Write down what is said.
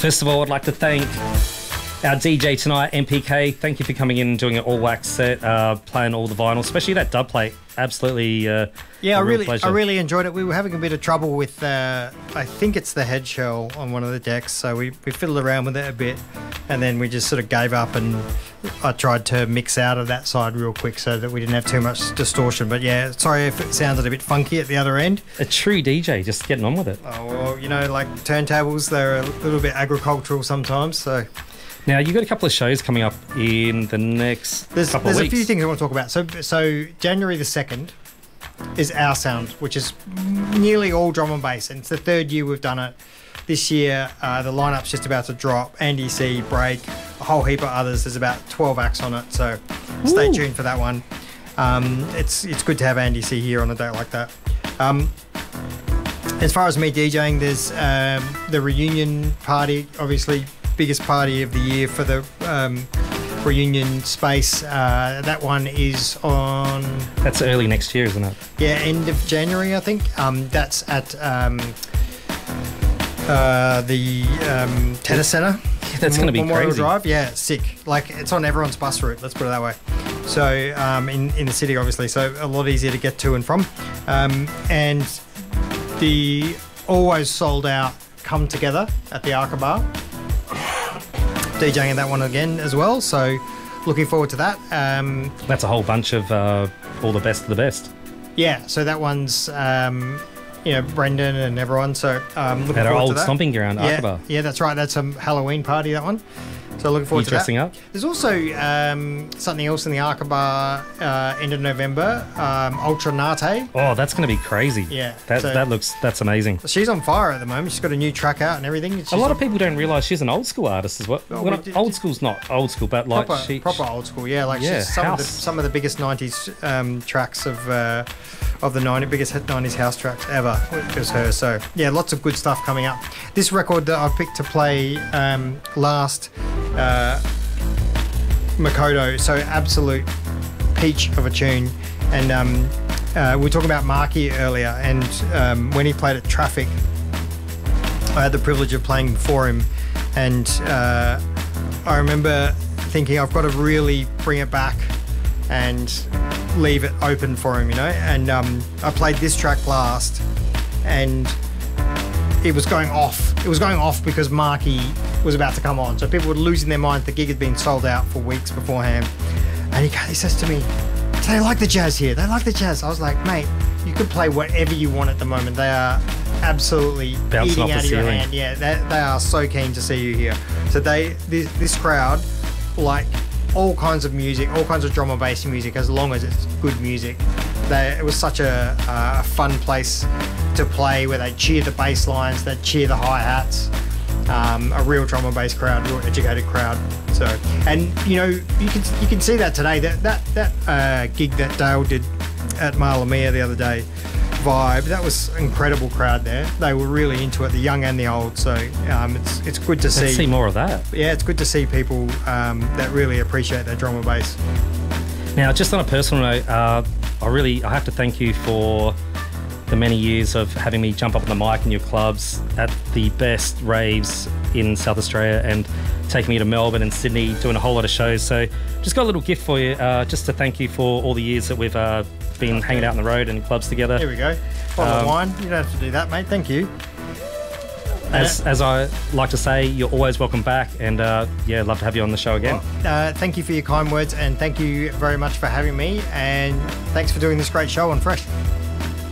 First of all, I'd like to thank our DJ tonight, MPK. Thank you for coming in and doing an all-wax set, playing all the vinyl, especially that dub plate. Absolutely, I really enjoyed it. We were having a bit of trouble with, I think it's the head shell on one of the decks, so we fiddled around with it a bit, and then we just sort of gave up, and I tried to mix out of that side real quick so that we didn't have too much distortion. But yeah, sorry if it sounded a bit funky at the other end. A true DJ, just getting on with it. Oh, well, you know, like turntables, they're a little bit agricultural sometimes, so... Now, you've got a couple of shows coming up in the next couple of weeks. There's a few things I want to talk about. So January the 2nd is Our Sound, which is nearly all drum and bass, and it's the third year we've done it. This year, the lineup's just about to drop. Andy C, Break, a whole heap of others. There's about 12 acts on it, so stay tuned for that one. It's good to have Andy C here on a day like that. As far as me DJing, there's the reunion party, obviously biggest party of the year for the reunion space. That one is on... That's early next year, isn't it? Yeah, end of January, I think. That's at the tennis centre. Yeah, that's going to be Memorial crazy. Drive. Yeah, sick. Like, it's on everyone's bus route, let's put it that way. So, in the city, obviously, so a lot easier to get to and from. And the always sold out Come Together at the Arca Bar. DJing at that one again as well, so looking forward to that. That's a whole bunch of all the best of the best. Yeah, so that one's Brendan and everyone, so looking forward to that. At our old stomping ground, Arca. Yeah, that's right. That's a Halloween party, that one. So looking forward to that. Dressing up? There's also something else in the Arca Bar end of November, Ultra Nate. Oh, that's going to be crazy. Yeah. That's amazing. She's on fire at the moment. She's got a new track out and everything. A lot of people don't realise she's an old school artist as well. Old school's not old school, but like proper old school. Yeah, like she's some of the biggest 90s tracks of the biggest 90s house tracks ever was her. So yeah, lots of good stuff coming up. This record that I picked to play last, Makoto, so absolute peach of a tune. And we were talking about Marky earlier, and when he played at Traffic, I had the privilege of playing for him, and I remember thinking I've got to really bring it back and leave it open for him, you know. And I played this track last, and it was going off. It was going off because Marky was about to come on. So people were losing their minds. The gig had been sold out for weeks beforehand. And he says to me, they like the jazz here. They like the jazz. I was like, mate, you could play whatever you want at the moment. They are absolutely bouncing eating out of your hand. Yeah, they are so keen to see you here. So this crowd, like all kinds of music, all kinds of drum and bass music, as long as it's good music. It was such a fun place to play, where they cheer the bass lines, they cheer the hi-hats. A real drum and bass crowd, real educated crowd. So, and you know, you can see that today. That gig that Dale did at Malamia the other day, Vibe, that was an incredible crowd there. They were really into it, the young and the old. So it's good to see. Let's see more of that. Yeah, it's good to see people that really appreciate their drum and bass. Now, just on a personal note, I have to thank you for the many years of having me jump up on the mic in your clubs at the best raves in South Australia, and taking me to Melbourne and Sydney, doing a whole lot of shows. So just got a little gift for you, just to thank you for all the years that we've been hanging out on the road and clubs together. Here we go. Bottle of wine. You don't have to do that, mate. Thank you. As I like to say, you're always welcome back, and love to have you on the show again. Well, thank you for your kind words, and thank you very much for having me, and thanks for doing this great show on Fresh.